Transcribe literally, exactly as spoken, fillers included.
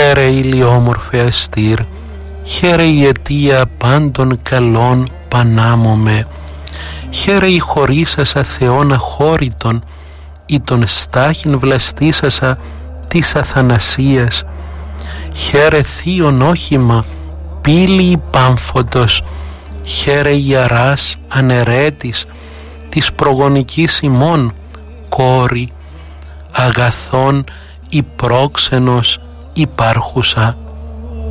Χαίρε ηλιόμορφε αστήρ, χαίρε η αιτία πάντων καλών πανάμωμε, χαίρε η χωρίσασα Θεόν αχώρητον, ή τον στάχην βλαστήσασα της αθανασίας, χαίρε θείον όχημα, πύλη πάμφωτος, χαίρε ιεράς αναιρέτης, της προγονικής ημών, κόρη, αγαθών ή πρόξενος υπάρχουσα